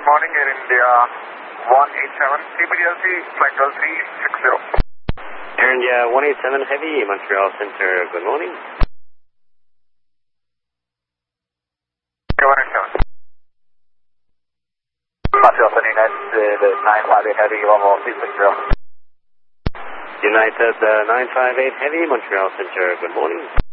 morning, Air India 187, CPDLC, flight 360. Air India 187 Heavy, Montreal Center, good morning. 187. Montreal Center, United 958 Heavy, level 360. United 958 Heavy, Montreal Center, good morning.